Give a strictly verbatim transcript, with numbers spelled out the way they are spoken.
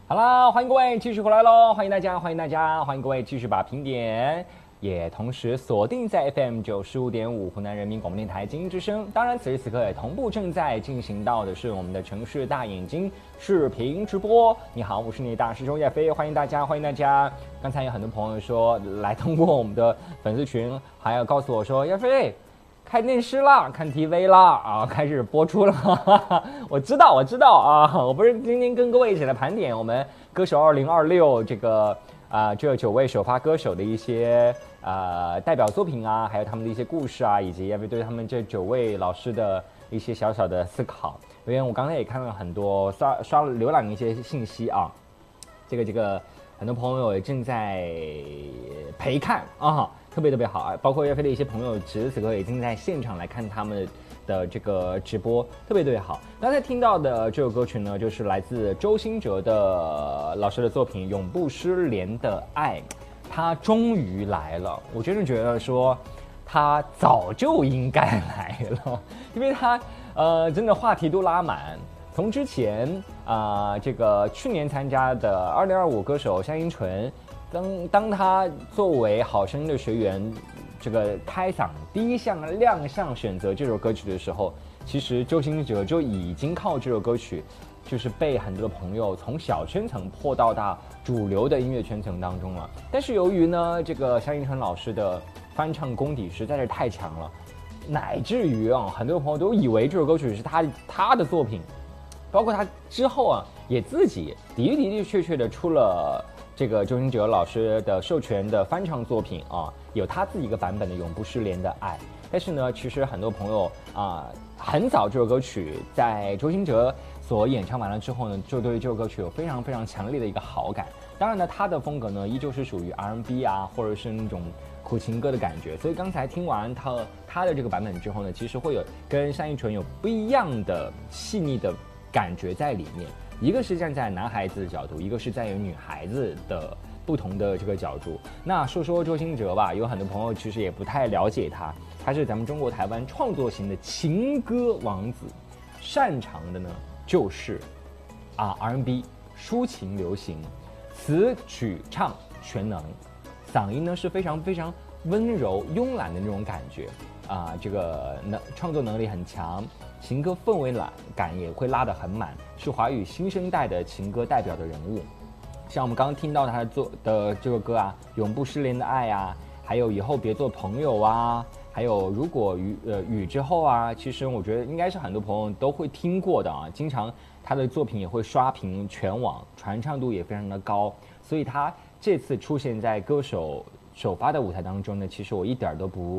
好啦，欢迎各位继续回来喽！欢迎大家，欢迎大家，欢迎各位继续把评点也同时锁定在 F M 九十五点五湖南人民广播电台经济之声。当然，此时此刻也同步正在进行到的是我们的城市大眼睛视频直播。你好，我是你的大师兄叶飞，欢迎大家，欢迎大家。刚才有很多朋友说来通过我们的粉丝群，还要告诉我说叶飞。看电视啦，看 T V 啦，啊，开始播出了。哈哈，我知道，我知道啊，我不是今天跟各位一起来盘点我们歌手二零二六这个啊、呃、这九位首发歌手的一些呃代表作品啊，还有他们的一些故事啊，以及要不对他们这九位老师的一些小小的思考。因为我刚才也看到很多刷刷浏览一些信息啊，这个这个很多朋友也正在陪看啊。特别特别好啊！包括岳飞的一些朋友，此时此刻已经在现场来看他们的这个直播，特别特别好。刚才听到的这首歌曲呢，就是来自周兴哲的老师的作品《永不失联的爱》，他终于来了。我真的觉得说，他早就应该来了，因为他呃真的话题都拉满。从之前啊、呃，这个去年参加的二零二五歌手向英纯。当当他作为好声音的学员，这个开嗓第一项亮相选择这首歌曲的时候，其实周兴哲就已经靠这首歌曲，就是被很多的朋友从小圈层破到大主流的音乐圈层当中了。但是由于呢，这个向英纯老师的翻唱功底实在是太强了，乃至于啊，很多朋友都以为这首歌曲是他他的作品，包括他之后啊，也自己的的的确确的出了。这个周兴哲老师的授权的翻唱作品啊，有他自己一个版本的《永不失联的爱》。但是呢，其实很多朋友啊，很早这首歌曲在周兴哲所演唱完了之后呢，就对这首歌曲有非常非常强烈的一个好感。当然呢，他的风格呢，依旧是属于 R and B 啊，或者是那种苦情歌的感觉。所以刚才听完他他的这个版本之后呢，其实会有跟单依纯有不一样的细腻的感觉在里面。一个是站在男孩子的角度，一个是站在女孩子的不同的这个角度。那说说周兴哲吧，有很多朋友其实也不太了解他，他是咱们中国台湾创作型的情歌王子，擅长的呢就是啊 R and B 抒情流行，词曲唱全能，嗓音呢是非常非常温柔慵懒的那种感觉啊，这个能创作能力很强。情歌氛围感也会拉得很满，是华语新生代的情歌代表的人物。像我们刚刚听到他做的这个歌啊，《永不失联的爱》啊，还有以后别做朋友啊，还有如果雨呃雨之后啊，其实我觉得应该是很多朋友都会听过的啊。经常他的作品也会刷屏全网，传唱度也非常的高，所以他这次出现在歌手首发的舞台当中呢，其实我一点都不